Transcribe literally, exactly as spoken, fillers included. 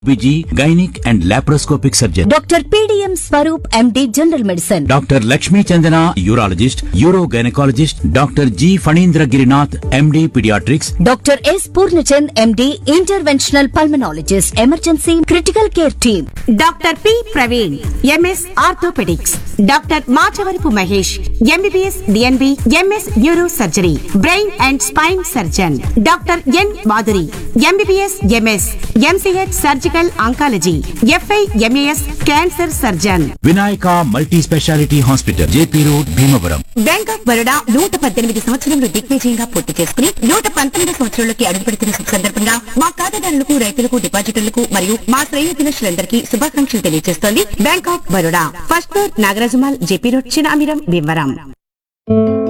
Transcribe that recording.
విజీ gynaec and laparoscopic surgeon doctor PDM Swaroop MD general medicine doctor Lakshmi Chandana urologist euro gynaecologist doctor G Phanindra Girinath MD paediatrics doctor yes Purnachand MD interventional pulmonologist emergency critical care team doctor P Praveen MS orthopaedics doctor Machavarapu Mahesh MBBS DNB MS neuro surgery brain and spine surgeon doctor N Madhuri MBBS MS MCh surgical oncology f i MAS cancer surgeon Vinayaka multi speciality hospital JP road Bhimavaram. Bank of Baroda నూట పద్దెనిమిది సంవత్సరంలో దిగ్విజయంగా పూర్తి చేసుకుని నూట పంతొమ్మిది సంవత్సరాలకి అడుగుపెడుతున్న శుభ సందర్భంగా మా ఖాతాదారులకు రైతులకు డిపాజిటర్లకు మరియు మా శ్రేయోభిలాషులందరికీ శుభాకాంక్షలు తెలియజేస్తోంది bank of Baroda. First floor Nagaraja Mall JP road Chinamiram Bhimavaram.